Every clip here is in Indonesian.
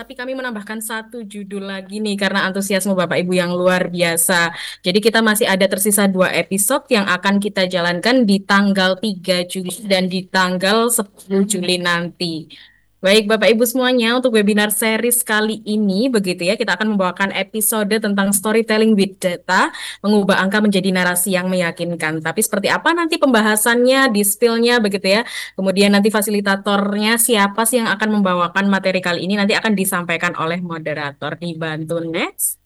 tapi kami menambahkan satu judul lagi nih karena antusiasme Bapak Ibu yang luar biasa. Jadi kita masih ada tersisa dua episode yang akan kita jalankan di tanggal 3 Juli dan di tanggal 10 Juli nanti. Baik Bapak Ibu semuanya, untuk webinar series kali ini begitu ya, kita akan membawakan episode tentang storytelling with data, mengubah angka menjadi narasi yang meyakinkan. Tapi seperti apa nanti pembahasannya, di-spill-nya begitu ya. Kemudian nanti fasilitatornya siapa sih yang akan membawakan materi kali ini nanti akan disampaikan oleh moderator. Dibantu next.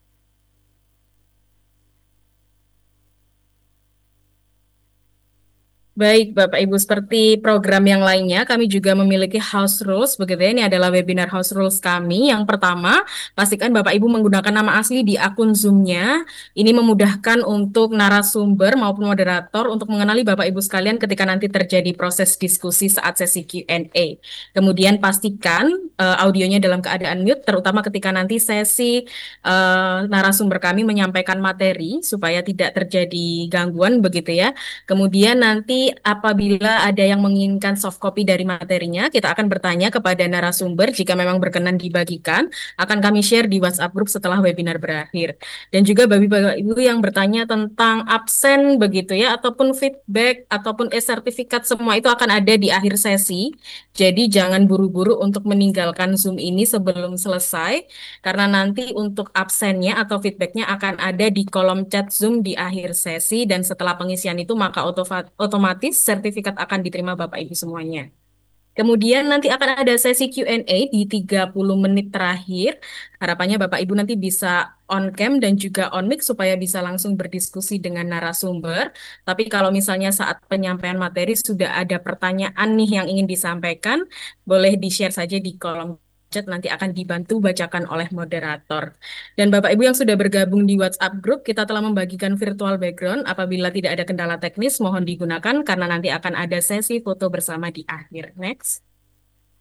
Baik, Bapak Ibu, seperti program yang lainnya, kami juga memiliki house rules, begitu ya. Ini adalah webinar house rules kami. Yang pertama, pastikan Bapak Ibu menggunakan nama asli di akun Zoom-nya. Ini memudahkan untuk narasumber maupun moderator untuk mengenali Bapak Ibu sekalian ketika nanti terjadi proses diskusi saat sesi Q&A. Kemudian pastikan audionya dalam keadaan mute, terutama ketika nanti sesi narasumber kami menyampaikan materi supaya tidak terjadi gangguan, begitu ya. Kemudian nanti apabila ada yang menginginkan soft copy dari materinya, kita akan bertanya kepada narasumber jika memang berkenan dibagikan, akan kami share di WhatsApp group setelah webinar berakhir. Dan juga bagi Bapak Ibu yang bertanya tentang absen begitu ya, ataupun feedback, ataupun e-sertifikat, semua itu akan ada di akhir sesi. Jadi jangan buru-buru untuk meninggalkan Zoom ini sebelum selesai, karena nanti untuk absennya atau feedbacknya akan ada di kolom chat Zoom di akhir sesi dan setelah pengisian itu maka otomatis sertifikat akan diterima Bapak Ibu semuanya. Kemudian nanti akan ada sesi Q&A di 30 menit terakhir. Harapannya Bapak Ibu nanti bisa on cam dan juga on mic supaya bisa langsung berdiskusi dengan narasumber. Tapi kalau misalnya saat penyampaian materi sudah ada pertanyaan nih yang ingin disampaikan, boleh di-share saja di kolom chat, nanti akan dibantu bacakan oleh moderator. Dan Bapak Ibu yang sudah bergabung di WhatsApp group, kita telah membagikan virtual background. Apabila tidak ada kendala teknis, mohon digunakan karena nanti akan ada sesi foto bersama di akhir. Next.